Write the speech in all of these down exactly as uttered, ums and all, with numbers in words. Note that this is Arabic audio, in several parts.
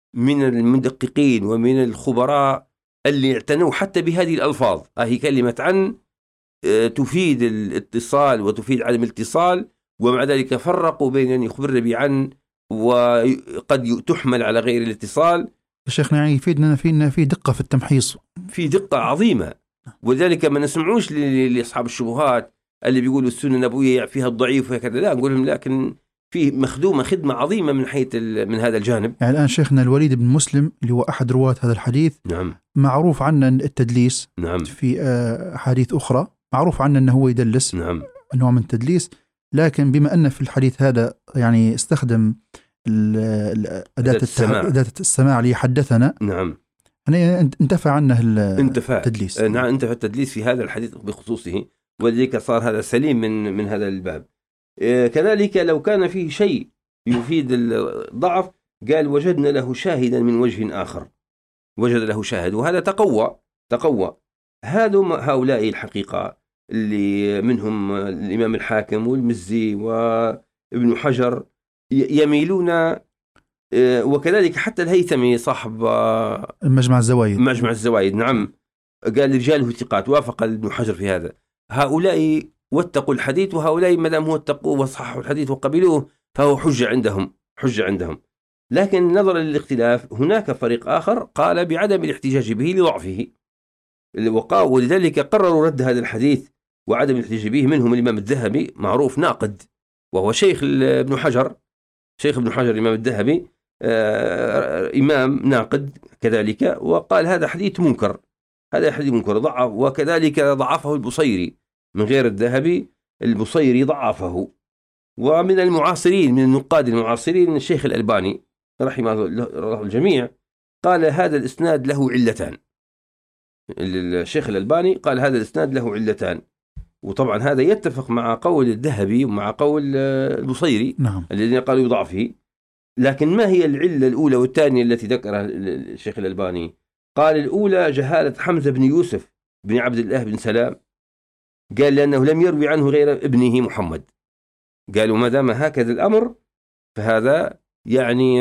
من المدققين ومن الخبراء اللي اعتنوا حتى بهذه الألفاظ. هي كلمة عن تفيد الاتصال وتفيد عدم الاتصال، ومع ذلك فرقوا بين أن يخبر بعن وقد تحمل على غير الاتصال. شيخنا يعني يفيدنا في في دقة في التمحيص، في دقة عظيمة. ولذلك ما نسمعوش لأصحاب الشبهات اللي بيقولوا السنة النبوية فيها الضعيف وكذا، لا نقول لهم لكن في مخدومة خدمة عظيمة من حيث من هذا الجانب. يعني الآن شيخنا الوليد بن مسلم اللي هو أحد رواة هذا الحديث، نعم، معروف عنه التدليس. نعم، في أحاديث أخرى معروف عنه أنه هو يدلس، نعم، نوع من التدليس. لكن بما أن في الحديث هذا يعني استخدم أداة السماع أداة السماع ليحدثنا، نعم، يعني انتفع عنه انتفع. التدليس. نعم، انتفع التدليس في هذا الحديث بخصوصه، ولذلك صار هذا سليم من من هذا الباب. كذلك لو كان فيه شيء يفيد الضعف قال وجدنا له شاهدا من وجه آخر، وجد له شاهد، وهذا تقوى تقوى هؤلاء الحقيقة اللي منهم الإمام الحاكم والمزي وابن حجر يميلون، وكذلك حتى الهيثمي صاحب المجمع الزوايد مجمع الزوايد نعم، قال رجاله ثقات، وافق ابن حجر في هذا. هؤلاء واتقوا الحديث، وهؤلاء ما دام هو اتقوه وصححوا الحديث وقبلوه فهو حجة عندهم حجة عندهم. لكن نظرا للاختلاف هناك فريق آخر قال بعدم الاحتجاج به لضعفه، ولذلك قرروا رد هذا الحديث وعدم الاحتجاج به. منهم الإمام الذهبي معروف ناقد، وهو شيخ ابن حجر، شيخ ابن حجر الإمام الذهبي آه إمام ناقد كذلك، وقال هذا حديث منكر، هذا حديث منكر ضعف. وكذلك ضعفه البصيري من غير الذهبي، البصيري ضعفه. ومن المعاصرين من النقاد المعاصرين الشيخ الألباني رحمه الله الجميع قال هذا الإسناد له علتان. الشيخ الألباني قال هذا الإسناد له علتان، وطبعا هذا يتفق مع قول الذهبي ومع قول البصيري نعم. الذين قالوا بضعفه. لكن ما هي العلة الأولى والثانية التي ذكرها الشيخ الألباني؟ قال الأولى جهالة حمزة بن يوسف بن عبد الله بن سلام، قال لأنه لم يروي عنه غير ابنه محمد. قالوا ما دام هكذا الأمر فهذا يعني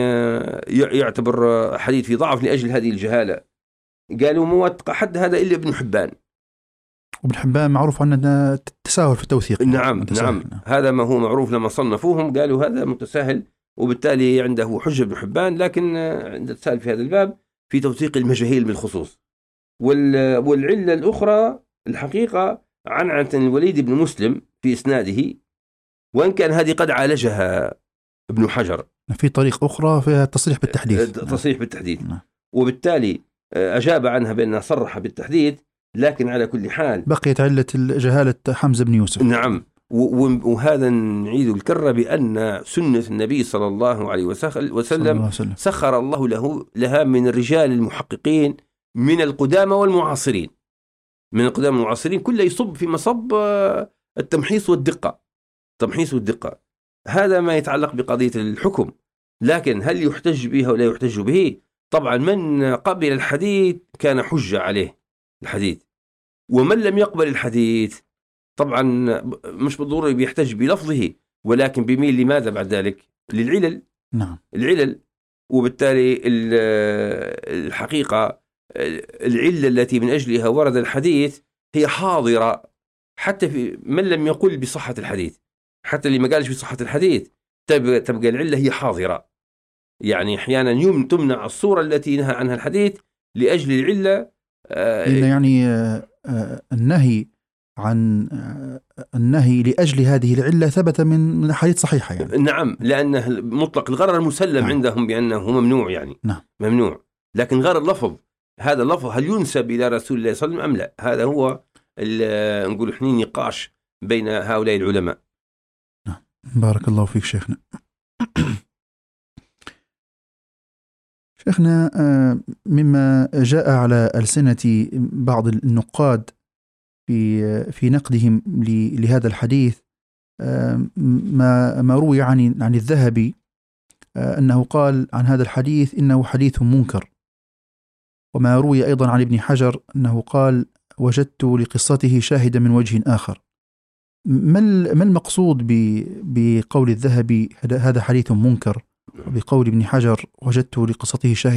يعتبر حديث في ضعف لأجل هذه الجهالة. قالوا موثق حد هذا إلا ابن حبان، وابن حبان معروف عنه تساهل في التوثيق. نعم نعم، هذا ما هو معروف لما صنفوهم قالوا هذا متساهل، وبالتالي عنده حجة ابن حبان، لكن عنده تساهل في هذا الباب في توثيق المجاهيل بالخصوص. والعلة الأخرى الحقيقة عنعنة الوليد بن مسلم في إسناده، وإن كان هذه قد عالجها ابن حجر في طريق أخرى فيها تصريح بالتحديث، تصريح بالتحديث، وبالتالي أجاب عنها بأنها صرح بالتحديث. لكن على كل حال بقيت علة جهالة حمزة بن يوسف. نعم، وهذا نعيد الكرة بأن سنة النبي صلى الله عليه وسلم سخر الله له لها من الرجال المحققين من القدامى والمعاصرين، من القدامى والمعاصرين كله يصب في مصب التمحيص والدقة، التمحيص والدقة. هذا ما يتعلق بقضية الحكم. لكن هل يحتج به ولا يحتج به؟ طبعا من قبل الحديث كان حجة عليه الحديث، ومن لم يقبل الحديث طبعا مش بالضرورة بيحتج بلفظه، ولكن بميل لماذا بعد ذلك؟ للعلل. نعم، العلل. وبالتالي الحقيقة العلة التي من أجلها ورد الحديث هي حاضرة حتى في من لم يقل بصحة الحديث، حتى اللي ما قالش بصحة الحديث تبقى, تبقى العلة هي حاضرة. يعني أحيانا يوم تمنع الصورة التي نهى عنها الحديث لأجل العلة. آه يعني آه آه النهي عن آه النهي لأجل هذه العلة ثبت من حديث صحيحة يعني. نعم، لأنه مطلق الغرر مسلم نعم. عندهم بأنه ممنوع يعني نعم. ممنوع. لكن غير اللفظ، هذا اللفظ هل ينسب إلى رسول الله صلى الله عليه وسلم أم لا؟ هذا هو نقول إحنا نقاش بين هؤلاء العلماء. نعم. بارك الله فيك شيخنا. شيخنا مما جاء على ألسنة بعض النقاد في في نقدهم لهذا الحديث ما ما روي عن عن الذهبي أنه قال عن هذا الحديث إنه حديث منكر، وما روي أيضا عن ابن حجر أنه قال وجدت لقصته شاهدا من وجه آخر. ما ما المقصود بقول الذهبي هذا حديث منكر، وبقول ابن حجر وجدت لقصته شاهدا